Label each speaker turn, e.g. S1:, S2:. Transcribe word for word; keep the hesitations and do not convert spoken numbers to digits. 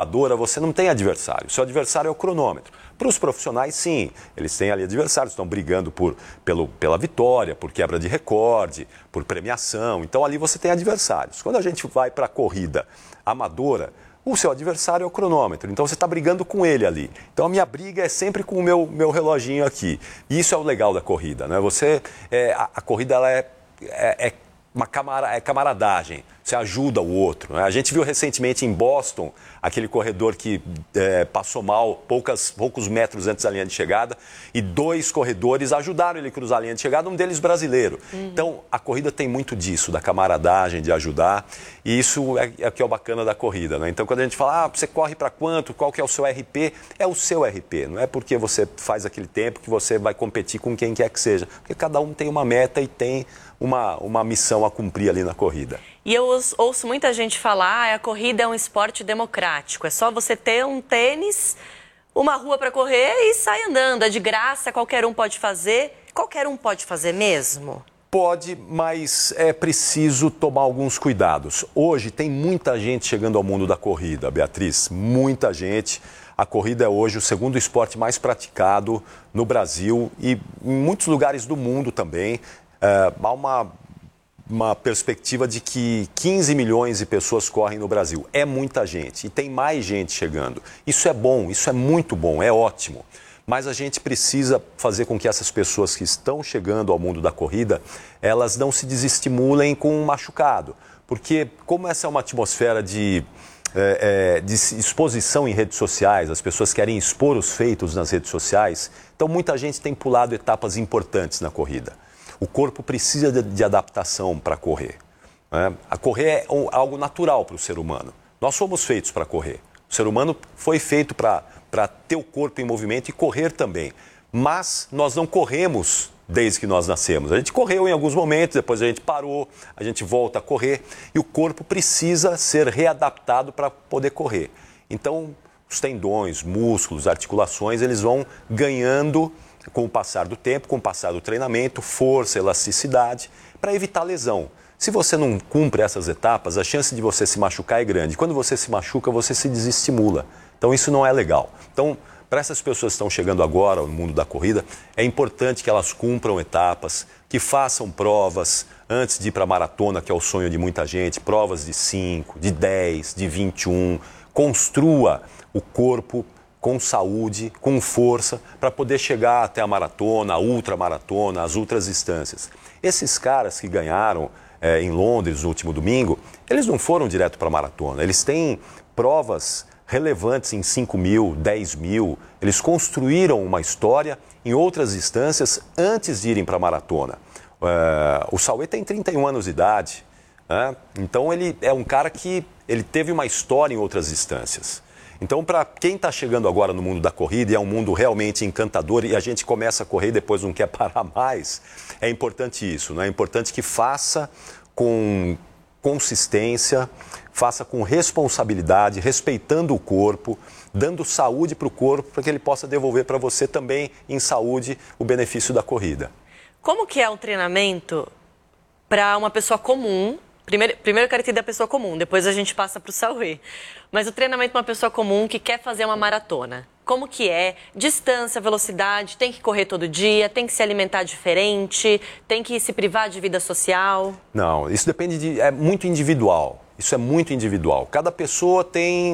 S1: amadora, você não tem adversário. O seu adversário é o cronômetro. Para os profissionais, sim, eles têm ali adversários, estão brigando por, pelo, pela vitória, por quebra de recorde, por premiação. Então, ali você tem adversários. Quando a gente vai para a corrida amadora, o seu adversário é o cronômetro, então você está brigando com ele ali. Então a minha briga é sempre com o meu, meu reloginho aqui. E isso é o legal da corrida, né? Você, é, a, a corrida ela é, é, é uma camara, é camaradagem, você ajuda o outro, né? A gente viu recentemente em Boston, aquele corredor que é, passou mal poucas, poucos metros antes da linha de chegada e dois corredores ajudaram ele a cruzar a linha de chegada, um deles brasileiro. Uhum. Então, a corrida tem muito disso, da camaradagem, de ajudar, e isso é, é o que é o bacana da corrida, né? Então, quando a gente fala, ah, você corre para quanto, qual que é o seu R P, é o seu R P, não é porque você faz aquele tempo que você vai competir com quem quer que seja, porque cada um tem uma meta e tem uma, uma missão a cumprir ali na corrida.
S2: E eu ouço muita gente falar, ah, a corrida é um esporte democrático, é só você ter um tênis, uma rua para correr e sair andando, é de graça, qualquer um pode fazer. Qualquer um pode fazer mesmo?
S1: Pode, mas é preciso tomar alguns cuidados. Hoje tem muita gente chegando ao mundo da corrida, Beatriz, muita gente. A corrida é hoje o segundo esporte mais praticado no Brasil e em muitos lugares do mundo também. É, há uma... uma perspectiva de que quinze milhões de pessoas correm no Brasil. É muita gente e tem mais gente chegando. Isso é bom, isso é muito bom, é ótimo. Mas a gente precisa fazer com que essas pessoas que estão chegando ao mundo da corrida, elas não se desestimulem com um machucado. Porque como essa é uma atmosfera de, é, é, de exposição em redes sociais, as pessoas querem expor os feitos nas redes sociais, então muita gente tem pulado etapas importantes na corrida. O corpo precisa de, de adaptação para correr, né? A correr é um, algo natural para o ser humano. Nós fomos feitos para correr. O ser humano foi feito para ter o corpo em movimento e correr também. Mas nós não corremos desde que nós nascemos. A gente correu em alguns momentos, depois a gente parou, a gente volta a correr. E o corpo precisa ser readaptado para poder correr. Então, os tendões, músculos, articulações, eles vão ganhando com o passar do tempo, com o passar do treinamento, força, elasticidade, para evitar lesão. Se você não cumpre essas etapas, a chance de você se machucar é grande. Quando você se machuca, você se desestimula. Então isso não é legal. Então, para essas pessoas que estão chegando agora no mundo da corrida, é importante que elas cumpram etapas, que façam provas antes de ir para a maratona, que é o sonho de muita gente, provas de cinco, de dez, de vinte e um, construa o corpo com saúde, com força, para poder chegar até a maratona, a ultramaratona, as outras distâncias. Esses caras que ganharam é, em Londres no último domingo, eles não foram direto para a maratona, eles têm provas relevantes em cinco mil, dez mil, eles construíram uma história em outras distâncias antes de irem para a maratona. É, o Sauê tem trinta e um anos de idade, né? Então ele é um cara que ele teve uma história em outras distâncias. Então, para quem está chegando agora no mundo da corrida, e é um mundo realmente encantador, e a gente começa a correr e depois não quer parar mais, é importante isso, né? É importante que faça com consistência, faça com responsabilidade, respeitando o corpo, dando saúde para o corpo, para que ele possa devolver para você também, em saúde, o benefício da corrida.
S2: Como que é o treinamento para uma pessoa comum? Primeiro, primeiro eu quero entender a pessoa comum, depois a gente passa para o Sauê. Mas o treinamento para uma pessoa comum que quer fazer uma maratona, como que é? Distância, velocidade, tem que correr todo dia, tem que se alimentar diferente, tem que se privar de vida social?
S1: Não, isso depende de... é muito individual. Isso é muito individual. Cada pessoa tem